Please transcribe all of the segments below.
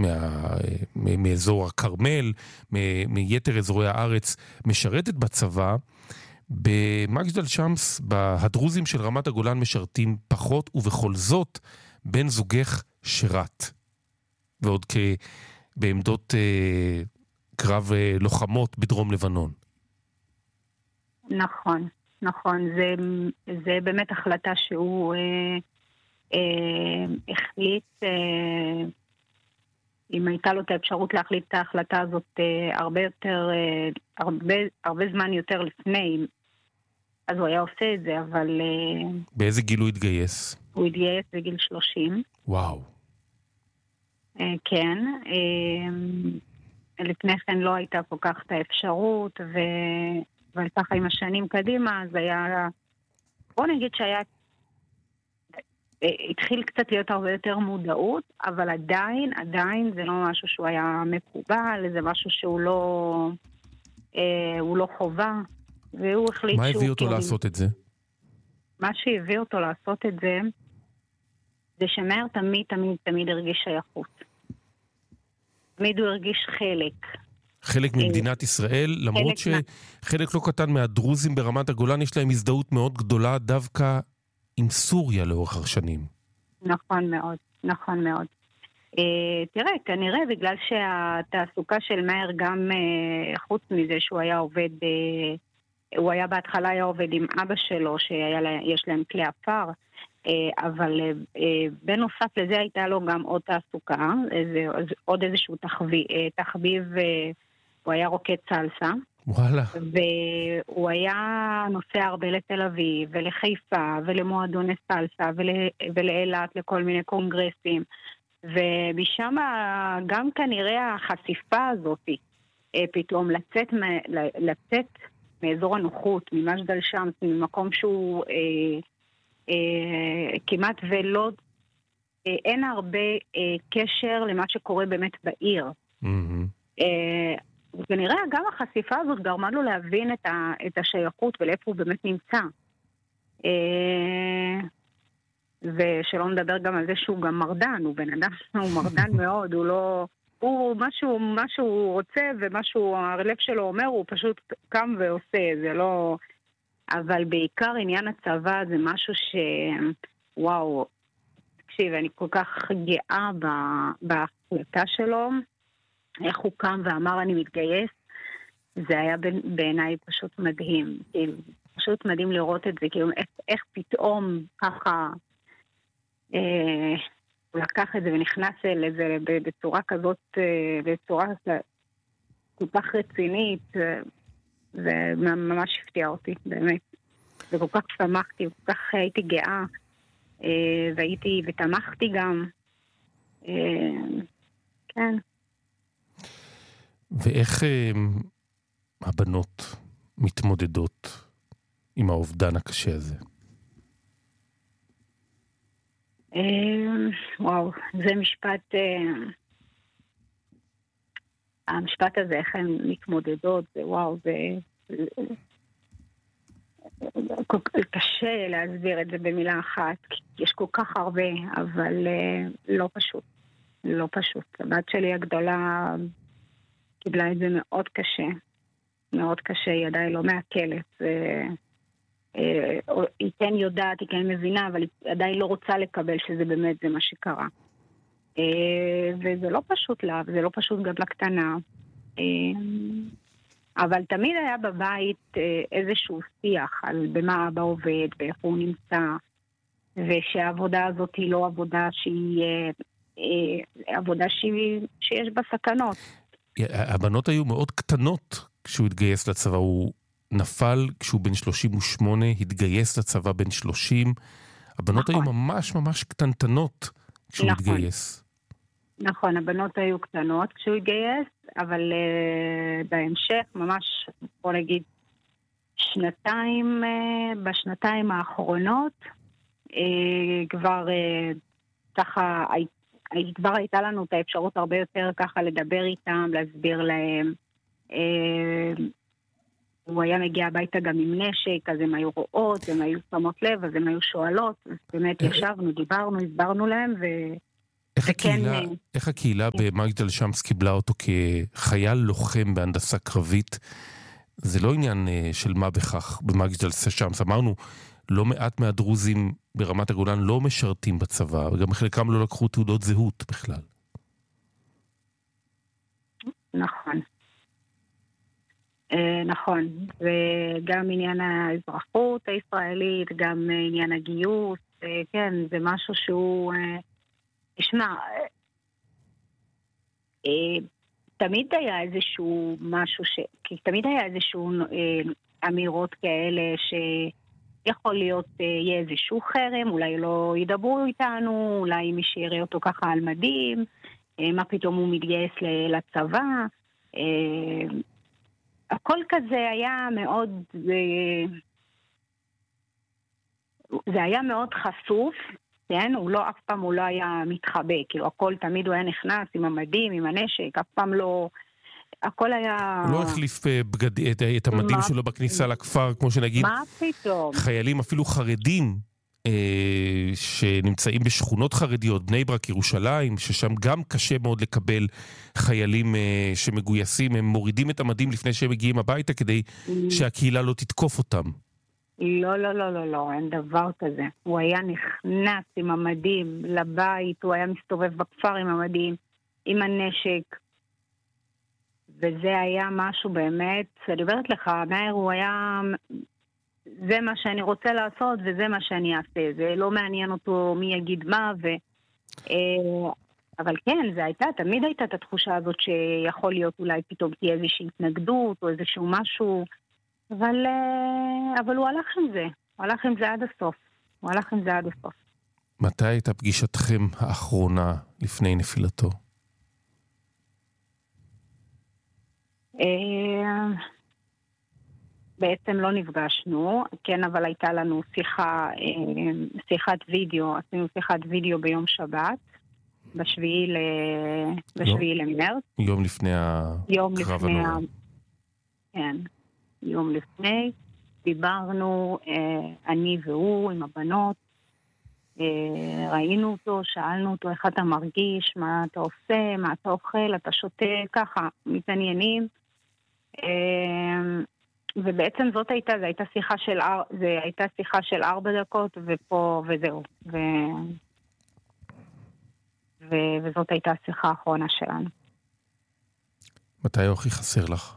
מאזור הכרמל, מיתר אזורי הארץ, משרתת בצבא. במג'דל שמס, הדרוזים של רמת הגולן משרתים פחות, ובכל זאת בן זוגך שירת. ועוד בעמדות קרב לוחמות בדרום לבנון. נכון, נכון. זה באמת החלטה שהוא החליט, אם הייתה לו את האפשרות להחליט את ההחלטה הזאת הרבה זמן יותר לפני, אז הוא היה עושה את זה, אבל... באיזה גיל הוא התגייס? הוא התגייס בגיל 30. וואו. כן. לפני כן לא הייתה כל כך את האפשרות, אבל ככה עם השנים קדימה, אז היה... בוא נגיד שהיה... התחיל קצת להיות הרבה יותר מודעות, אבל עדיין זה לא משהו שהוא היה מקובל, זה משהו שהוא לא חובה, והוא החליט מה הביא אותו לעשות את זה? מה שהביא אותו לעשות את זה, זה שמאיר תמיד הרגיש שייכות. תמיד הוא הרגיש חלק ממדינת ישראל, למרות שחלק לא קטן מהדרוזים ברמת הגולן יש להם הזדהות מאוד גדולה דווקא עם סוריה לאורך השנים. נכון מאוד, נכון מאוד. תראה, כנראה בגלל שהתעסוקה של מאיר גם חוץ מזה שהוא היה עובד, הוא היה בהתחלה היה עובד עם אבא שלו שיש להם כלי אפר, אבל בנוסף לזה הייתה לו גם עוד תעסוקה, עוד איזשהו תחביב, הוא היה רוקד סלסה. וואלה. והוא היה נוסע הרבה לתל אביב ולחיפה ולמועדוני סלסה ולאילת לכל מיני קונגרסים, ומשם גם כנראה החשיפה הזאת פתאום לצאת מאזור הנוחות, ממג'דל שמס, ממקום שהוא כמעט ולא, אין הרבה קשר למה שקורה באמת בעיר. ונראה גם החשיפה הזאת גרמה לו להבין את השייכות ולאיפה הוא באמת נמצא. ושלא נדבר גם על זה שהוא גם מרדן, הוא בן אדם, הוא מרדן מאוד, הוא לא... הוא מה שהוא רוצה הלב שלו אומר, הוא פשוט קם ועושה, זה לא... אבל בעיקר עניין הצבא זה משהו וואו, תקשיב, אני כל כך גאה בהחלטה שלו, איך הוא קם ואמר אני מתגייס, זה היה בעיניי פשוט מדהים, כאילו, פשוט מדהים לראות את זה, כאילו, איך פתאום ככה הוא לקח את זה ונכנס לזה בצורה כזאת, בצורה כל כך רצינית, וממש הפתיע אותי, באמת. וכל כך שמחתי, כל כך הייתי גאה, ותמכתי גם. כן. ואיך הבנות מתמודדות עם האובדן הקשה הזה? וואו, זה משפט, המשפט הזה, איך הן מתמודדות, זה וואו, זה קשה להסביר את זה במילה אחת, כי יש כל כך הרבה, אבל לא פשוט, לא פשוט. הבת שלי הגדולה קיבלה את זה מאוד קשה, מאוד קשה, היא עדיין לא מעכלת, היא כן יודעת, היא כן מבינה, אבל היא עדיין לא רוצה לקבל שזה באמת זה מה שקרה. וזה לא פשוט לה, וזה לא פשוט גם לקטנה. אבל תמיד היה בבית איזשהו שיח על במה אבא עובד, ואיך הוא נמצא, ושהעבודה הזאת היא לא עבודה שהיא עבודה שיש בה סכנות. הבנות היו מאוד קטנות כשהוא התגייס לצבא, הוא נפל כשהוא בן 38, התגייס לצבא בן 30, הבנות היו ממש ממש קטנטנות כשהוא התגייס. נכון, הבנות היו קטנות כשהוא התגייס, אבל בהמשך, ממש, בוא נגיד, בשנתיים האחרונות, כבר ככה, כבר הייתה לנו את האפשרות הרבה יותר ככה לדבר איתם, להסביר להם. הוא היה מגיע הביתה גם עם נשק, אז הם היו רואות, הם היו שמות לב, אז הם היו שואלות, אז באמת ישבנו, דיברנו, הסברנו להם, איך הקהילה במג'דל שמס קיבלה אותו כחייל לוחם בהנדסה קרבית? זה לא עניין של מה בכך במג'דל שמס. אמרנו, לא מעט מהדרוזים ברמת הגולן לא משרתים בצבא, וגם חלקם לא לקחו תעודות זהות בכלל. נכון. נכון. וגם עניין האזרחות הישראלית, גם עניין הגיוס, כן, זה משהו שהוא... תשמע, תמיד היה איזשהו משהו כי תמיד היה איזשהו אמירות כאלה שיכול להיות יהיה איזשהו חרם, אולי לא ידברו איתנו, אולי מי שיראה אותו ככה על מדים, מה פתאום הוא מתגייס לצבא. הכל כזה היה מאוד... זה היה מאוד חשוף, כן? אף פעם הוא לא היה מתחבא, כאילו הכל תמיד הוא היה נכנס עם המדים, עם הנשק, אף פעם לא... הכל היה... הוא לא החליף את המדים שלו בכניסה לכפר, כמו שנגיד... מה פתאום? חיילים אפילו חרדים שנמצאים בשכונות חרדיות, בני ברק, ירושלים, ששם גם קשה מאוד לקבל חיילים שמגויסים, הם מורידים את המדים לפני שהם מגיעים הביתה כדי שהקהילה לא תתקוף אותם. לא, לא, לא, לא, לא, אין דבר כזה. הוא היה נכנס עם המדים לבית, הוא היה מסתובב בכפר עם המדים, עם הנשק, וזה היה משהו באמת, אני אומרת לך, מאיר הוא היה, זה מה שאני רוצה לעשות וזה מה שאני אעשה, זה לא מעניין אותו מי יגיד מה, אבל כן, זה הייתה, תמיד הייתה את התחושה הזאת שיכול להיות אולי פתאום תהיה איזושהי התנגדות או איזשהו משהו, אבל הוא הלך עם זה. הוא הלך עם זה עד הסוף. הוא הלך עם זה עד הסוף. מתי הייתה פגישתכם האחרונה לפני נפילתו? בעצם לא נפגשנו, כן, אבל הייתה לנו שיחת וידאו, עשינו שיחת וידאו ביום שבת, בשביעי למרץ. יום לפני הקרב הנורא. כן. יום לפני, דיברנו, אני והוא עם הבנות, ראינו אותו, שאלנו אותו איך אתה מרגיש, מה אתה עושה, מה אתה אוכל, אתה שותה, ככה, מתעניינים. ובעצם זו הייתה שיחה של 4 דקות, ופה, וזהו. וזאת הייתה השיחה האחרונה שלנו. מתי הוא הכי חסר לך?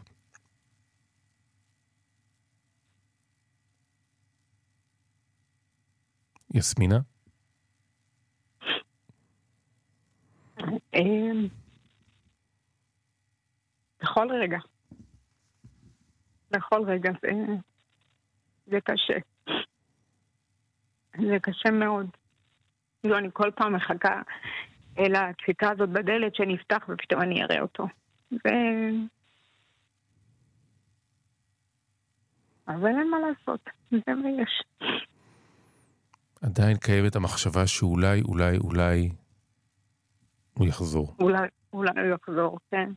יסמינה? בכל רגע. בכל רגע זה קשה. זה קשה מאוד. אני כל פעם מחכה אל הדפיקה הזאת בדלת שנפתח ופתאום אני אראה אותו. אבל אין מה לעשות. זה מה יש. עדיין קיימת המחשבה שאולי הוא יחזור. אולי הוא יחזור, כן.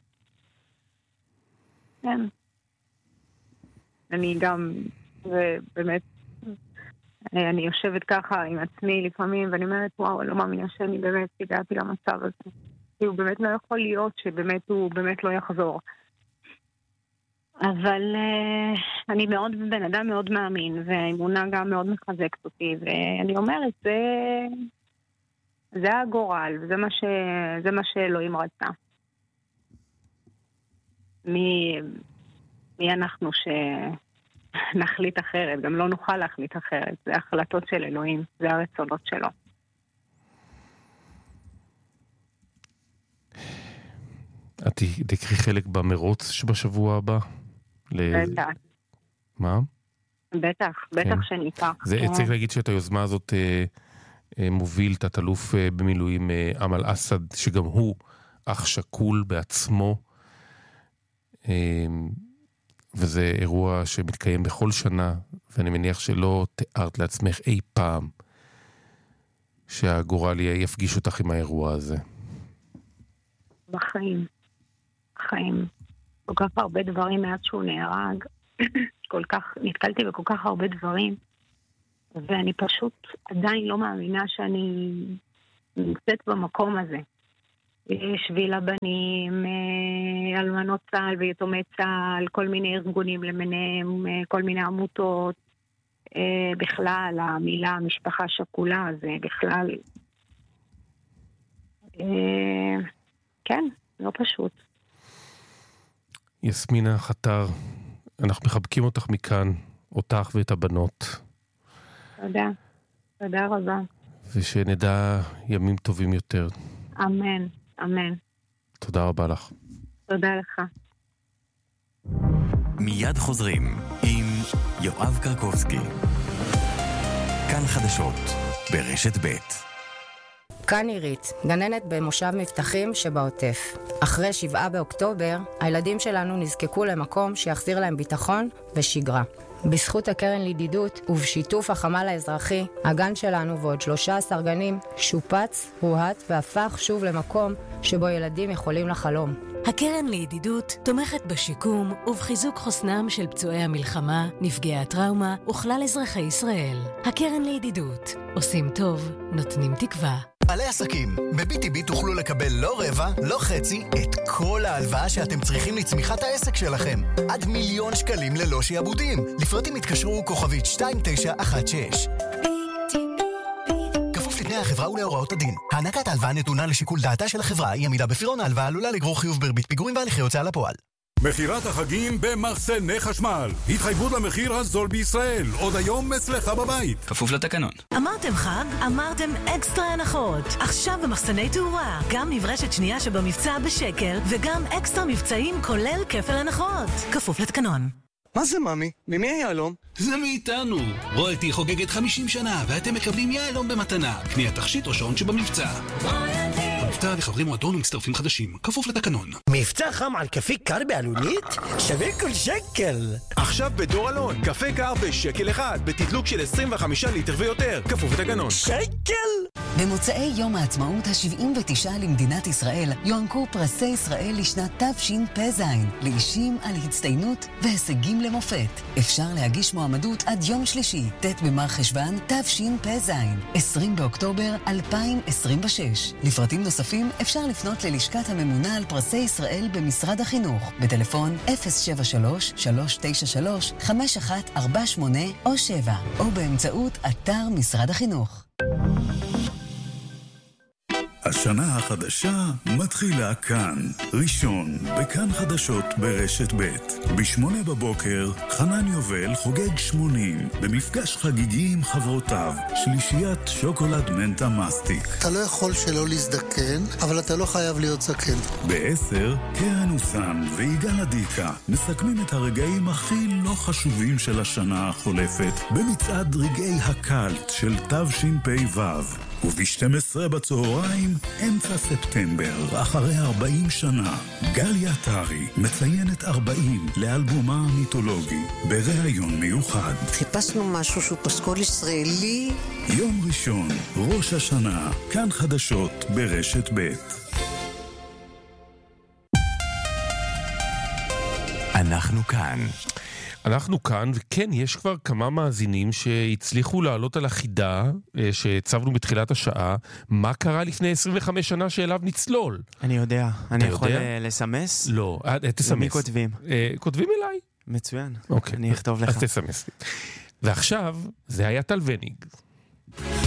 כן. אני גם, ובאמת, אני יושבת ככה עם עצמי לפעמים, ואני אומרת, וואו, אני לא מאמינה שאני באמת הגעתי למצב הזה. כי הוא באמת לא יכול להיות שבאמת הוא באמת לא יחזור. אבל אני מאוד בן אדם מאוד מאמין, והאמונה גם מאוד מחזקת אותי, ואני אומרת, זה הגורל, זה מה שאלוהים רצה. מי אנחנו שנחליט אחרת, גם לא נוכל להחליט אחרת, זה החלטות של אלוהים, זה הרצונות שלו. את תקחי חלק במרוץ שבשבוע הבא? בטח. מה? בטח שאני אקח. צריך להגיד שאת היוזמה הזאת מוביל תת-אלוף במילואים אמל אסד, שגם הוא אח שקול בעצמו, וזה אירוע שמתקיים בכל שנה, ואני מניח שלא תיארת לעצמך אי פעם שהגורל יפגיש אותך עם האירוע הזה. בחיים. כל כך הרבה דברים מאז שהוא נהרג, נתקלתי בכל כך הרבה דברים, ואני פשוט עדיין לא מאמינה שאני נמצאת במקום הזה. שביל הבנים, אלמנות צה"ל ויתומי צה"ל, כל מיני ארגונים למיניהם, כל מיני עמותות. בכלל, המילה משפחה שכולה זה בכלל... כן, לא פשוט. יסמינה חתר, אנחנו מחבקים אותך מכאן, אותך ואת הבנות. תודה, תודה רבה. ושנדע ימים טובים יותר. אמן, אמן. תודה רבה לך. תודה לך. מיד חוזרים עם יואב קרקובסקי. כאן חדשות ברשת ב'. כאן עירית, גננת במושב מבטחים שבעוטף. אחרי 7 באוקטובר, הילדים שלנו נזקקו למקום שיחזיר להם ביטחון ושגרה. בזכות הקרן לידידות ובשיתוף החמ"ל האזרחי, הגן שלנו ועוד 13 גנים שופץ, רוהט והפך שוב למקום שבו ילדים יכולים לחלום. הקרן לידידות תומכת בשיקום ובחיזוק חוסנם של פצועי המלחמה, נפגעי הטראומה וכלל אזרחי ישראל. הקרן לידידות, עושים טוב, נותנים תקווה. בעלי עסקים, ב-BTB תוכלו לקבל לא רבע, לא חצי, את כל ההלוואה שאתם צריכים לצמיחת העסק שלכם. עד 1,000,000 שקלים ללא שיעבודים. לפרטים התקשרו כוכבית 2916. כפוף לתנאי החברה ולהוראות הדין. הענקת ההלוואה נתונה לשיקול דעתה של החברה, היא עמידה בפירעון ההלוואה עלולה לגרור חיוב בריבית פיגורים והליכי הוצאה לפועל. מחירת החגים במחסני חשמל. התחייבות למחיר הזול בישראל. עוד היום אצלך בבית. כפוף לתקנון. אמרתם חג? אמרתם אקסטרה הנחות. עכשיו במחסני תאורה. גם נברשת שנייה שבמבצע בשקל, וגם אקסטרה מבצעים כולל כפל הנחות. כפוף לתקנון. מה זה ממי? ממי היהלום? זה מאיתנו. רויאלטי חוגגת 50 שנה, ואתם מקבלים יהלום במתנה. קניית תכשיט או שעון שבמבצע. מבצע לחברי מועדון ומצטרפים חדשים. כפוף לתקנון. מבצע חם על קפה קר בעלונית? שווה כל שקל. עכשיו בדור אלון, קפה קר בשקל אחד, בתדלוק של 25 ליטר ויותר. כפוף לתקנון. שקל! במוצאי יום העצמאות ה-79 למדינת ישראל יוענקו פרסי ישראל לשנת תשפ"ז לאישים על הצטיינות והישגים למופת. אפשר להגיש מועמדות עד יום שלישי, ט' במר חשוון תשפ"ז, 20 באוקטובר 2026. לפרטים נוספים אפשר לפנות ללשכת הממונה על פרסי ישראל במשרד החינוך בטלפון 073-393-5148 או 7 או באמצעות אתר משרד החינוך. השנה החדשה מתחילה כאן. ראשון, בכאן חדשות ברשת ב'. ב8 בבוקר, חנן יובל חוגג 80, במפגש חגיגי עם חברותיו, שלישיית שוקולד מנטה מסטיק. אתה לא יכול שלא להזדקן, אבל אתה לא חייב להיות זקן. ב10, קרן אוסן ויגאל אדיקה מסכמים את הרגעים הכי לא חשובים של השנה החולפת, במצעד רגעי הקלט של תשפ"ו. וב-12 בצהריים, אמצע ספטמבר, אחרי 40 שנה, גליה טרי מציינת 40 לאלבומה המיתולוגי, בראיון מיוחד. חיפשנו משהו שהוא פסקול ישראלי. יום ראשון, ראש השנה, כאן חדשות ברשת ב'. אנחנו כאן. אנחנו כאן, וכן, יש כבר כמה מאזינים שהצליחו לעלות על החידה שהצבנו בתחילת השעה, מה קרה לפני 25 שנה שאליו נצלול. אני יודע, אני יכול לסמס? לא, תסמס. למי כותבים? כותבים אליי. מצוין, אוקיי. אני אכתוב לך. אז תסמס. ועכשיו, זה היה טל וניג.